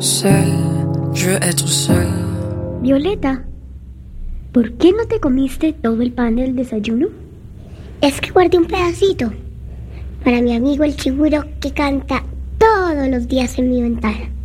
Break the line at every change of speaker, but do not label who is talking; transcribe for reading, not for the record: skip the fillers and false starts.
Violeta, ¿por qué no te comiste todo el pan del desayuno?
Es que guardé un pedacito para mi amigo el chiguro que canta todos los días en mi ventana.